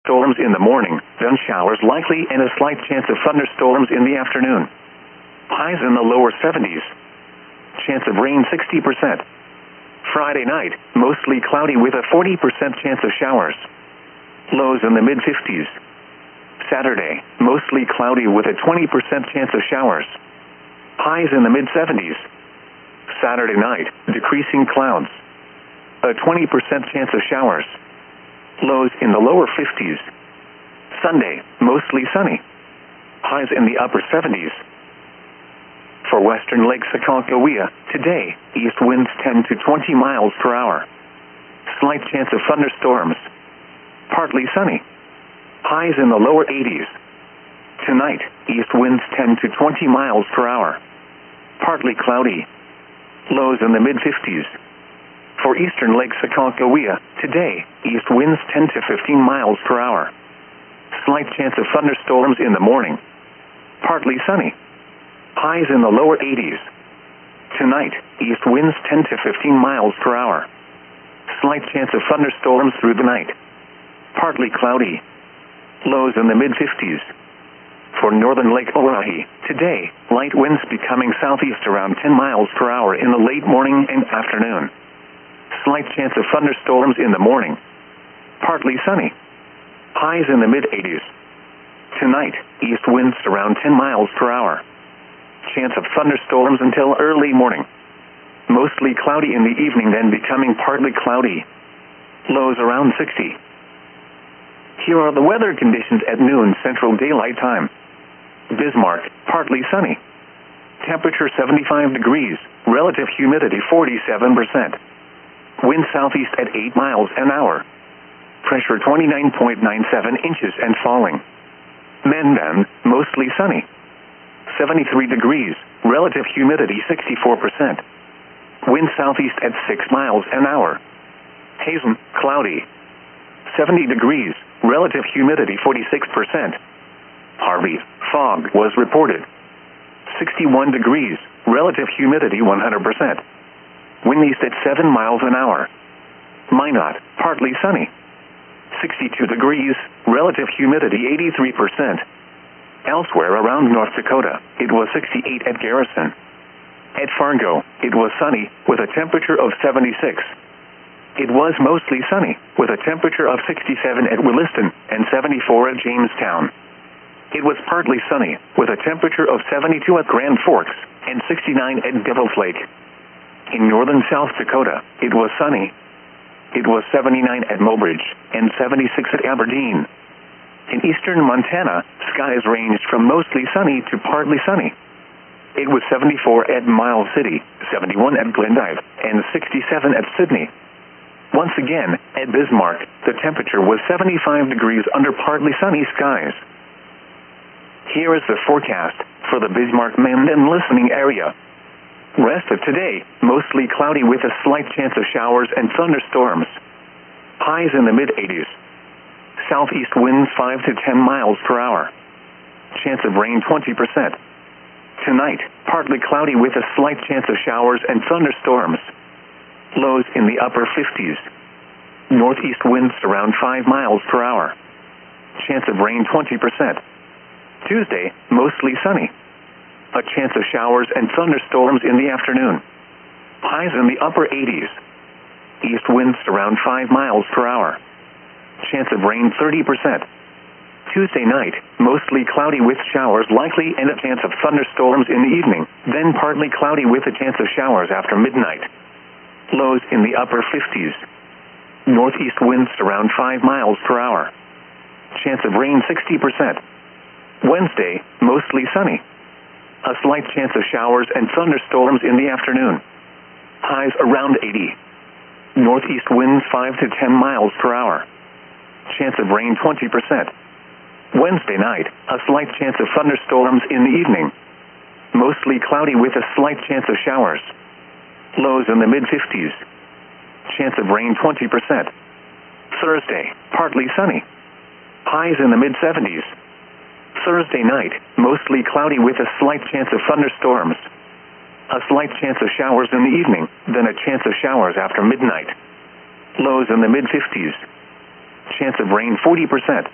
thunderstorms in the morning, then showers likely and a slight chance of thunderstorms in the afternoon. Highs in the lower 70s. Chance of rain 60%. Friday night, mostly cloudy with a 40% chance of showers. Lows in the mid-50s. Saturday, mostly cloudy with a 20% chance of showers. Highs in the mid-70s. Saturday night, decreasing clouds. A 20% chance of showers. Lows in the lower 50s. Sunday, mostly sunny. Highs in the upper 70s. For western Lake Sakakawea, today, east winds 10 to 20 miles per hour. Slight chance of thunderstorms. Partly sunny. Highs in the lower 80s. Tonight, east winds 10 to 20 miles per hour. Partly cloudy. Lows in the mid-50s. For eastern Lake Sakakawea, today, east winds 10 to 15 miles per hour. Slight chance of thunderstorms in the morning. Partly sunny. Highs in the lower 80s. Tonight, east winds 10 to 15 miles per hour. Slight chance of thunderstorms through the night. Partly cloudy. Lows in the mid-50s. For northern Lake Oahe, today, light winds becoming southeast around 10 miles per hour in the late morning and afternoon. Slight chance of thunderstorms in the morning. Partly sunny. Highs in the mid-80s. Tonight, east winds around 10 miles per hour. Chance of thunderstorms until early morning. Mostly cloudy in the evening, then becoming partly cloudy. Lows around 60. Here are the weather conditions at noon Central Daylight Time. Bismarck, partly sunny. Temperature 75 degrees, relative humidity 47%. Wind southeast at 8 miles an hour. Pressure 29.97 inches and falling. Mendon, mostly sunny. 73 degrees, relative humidity 64%. Wind southeast at 6 miles an hour. Hazen, cloudy. 70 degrees, relative humidity 46%. Harvey, fog was reported. 61 degrees, relative humidity 100%. Wind east at 7 miles an hour. Minot, partly sunny. 62 degrees, relative humidity 83%. Elsewhere around North Dakota, it was 68 at Garrison. At Fargo, it was sunny, with a temperature of 76. It was mostly sunny, with a temperature of 67 at Williston and 74 at Jamestown. It was partly sunny, with a temperature of 72 at Grand Forks and 69 at Devil's Lake. In northern South Dakota, it was sunny. It was 79 at Mobridge and 76 at Aberdeen. In eastern Montana, skies ranged from mostly sunny to partly sunny. It was 74 at Miles City, 71 at Glendive, and 67 at Sydney. Once again, at Bismarck, the temperature was 75 degrees under partly sunny skies. Here is the forecast for the Bismarck-Mendon listening area. Rest of today, mostly cloudy with a slight chance of showers and thunderstorms. Highs in the mid-80s. Southeast winds 5 to 10 miles per hour. Chance of rain 20%. Tonight, partly cloudy with a slight chance of showers and thunderstorms. Lows in the upper 50s. Northeast winds around 5 miles per hour. Chance of rain 20%. Tuesday, mostly sunny. A chance of showers and thunderstorms in the afternoon. Highs in the upper 80s. East winds around 5 miles per hour. Chance of rain 30%. Tuesday night, mostly cloudy with showers likely and a chance of thunderstorms in the evening, then partly cloudy with a chance of showers after midnight. Lows in the upper 50s. Northeast winds around 5 miles per hour. Chance of rain 60%. Wednesday, mostly sunny. A slight chance of showers and thunderstorms in the afternoon. Highs around 80. Northeast winds 5 to 10 miles per hour. Chance of rain 20%. Wednesday night, a slight chance of thunderstorms in the evening. Mostly cloudy with a slight chance of showers. Lows in the mid-50s. Chance of rain 20%. Thursday, partly sunny. Highs in the mid-70s. Thursday night, mostly cloudy with a slight chance of thunderstorms. A slight chance of showers in the evening, then a chance of showers after midnight. Lows in the mid-50s. Chance of rain 40%.